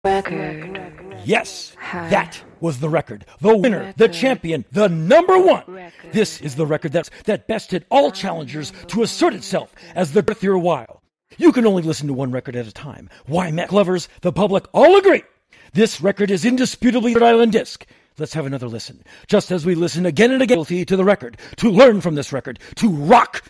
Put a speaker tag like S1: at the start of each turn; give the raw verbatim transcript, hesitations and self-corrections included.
S1: Record.
S2: Yes, that was the record. The winner, the champion, the number one. This is the record that's, that bested all challengers to assert itself as the girthier while. You can only listen to one record at a time. Why, Mac lovers, the public all agree. This record is indisputably Rhode Island disc. Let's have another listen. Just as we listen again and again to the record, to learn from this record, to rock